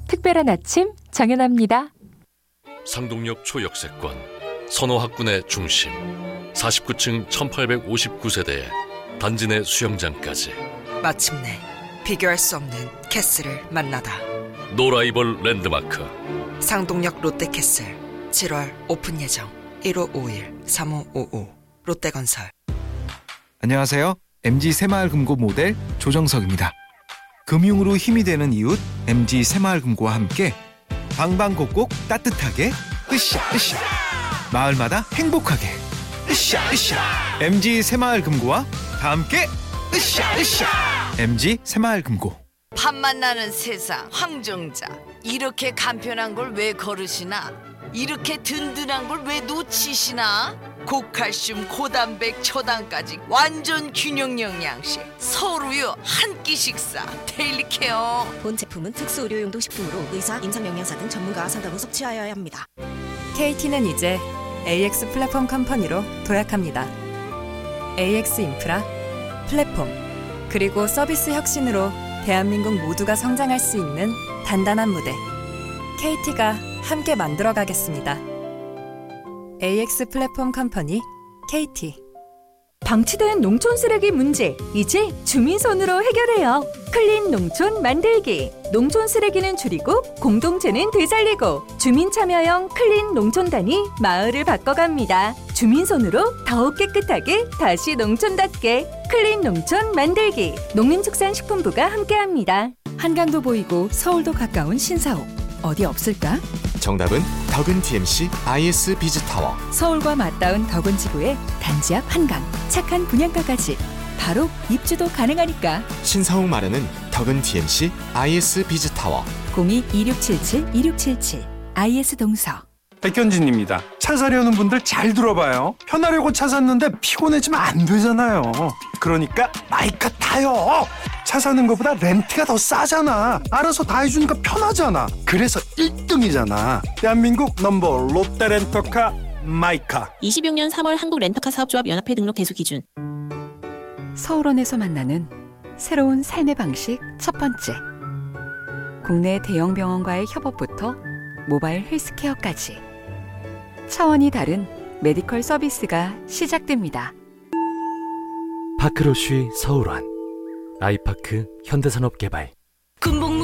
특별한 아침 정연합니다. 상동역 초역세권, 선호학군의 중심, 49층 1859세대에 단지 내 수영장까지. 마침내 비교할 수 없는 캐슬을 만나다. 노라이벌 랜드마크 상동역 롯데캐슬 7월 오픈 예정. 1551-3555 롯데건설. 안녕하세요. MG 새마을금고 모델 조정석입니다. 금융으로 힘이 되는 이웃 MG 새마을금고와 함께 방방곡곡 따뜻하게 으쌰으쌰, 마을마다 행복하게 으쌰으쌰. MG 새마을금고와 다 함께 으쌰으쌰. MG 새마을금고. 밥 만나는 세상 황정자, 이렇게 간편한 걸 왜 거르시나? 이렇게 든든한 걸 왜 놓치시나? 고칼슘, 고단백, 초당까지 완전 균형 영양식 서울우유 한 끼 식사 데일리 케어. 본 제품은 특수 의료용도 식품으로 의사, 임상영양사 등 전문가와 상담 후 섭취하여야 합니다. KT는 이제 AX 플랫폼 컴퍼니로 도약합니다. AX 인프라, 플랫폼, 그리고 서비스 혁신으로 대한민국 모두가 성장할 수 있는 단단한 무대, KT가 함께 만들어가겠습니다. AX 플랫폼 컴퍼니 KT. 방치된 농촌 쓰레기 문제, 이제 주민손으로 해결해요. 클린 농촌 만들기. 농촌 쓰레기는 줄이고 공동체는 되살리고, 주민 참여형 클린 농촌단이 마을을 바꿔갑니다. 주민손으로 더욱 깨끗하게 다시 농촌답게. 클린 농촌 만들기. 농림축산식품부가 함께합니다. 한강도 보이고 서울도 가까운 신사옥, 어디 없을까? 정답은 덕은 TMC IS 비즈타워. 서울과 맞닿은 덕은 지구의 단지 앞 한강, 착한 분양가까지 바로 입주도 가능하니까. 신사옥 마련은 덕은 TMC IS 비즈타워. 02-2677-2677 IS 동서. 백현진입니다. 차 사려는 분들 잘 들어봐요. 편하려고 차 샀는데 피곤해지면 안 되잖아요. 그러니까 마이카 타요. 차 사는 것보다 렌트가 더 싸잖아. 알아서 다 해주니까 편하잖아. 그래서 1등이잖아. 대한민국 넘버 롯데 렌터카 마이카. 26년 3월 한국 렌터카 사업조합 연합회 등록 대수 기준. 서울원에서 만나는 새로운 삶의 방식 첫 번째. 국내 대형 병원과의 협업부터 모바일 헬스케어까지 차원이 다른 메디컬 서비스가 시작됩니다. 파크로쉬 서울원, 아이파크 현대산업개발. 군복무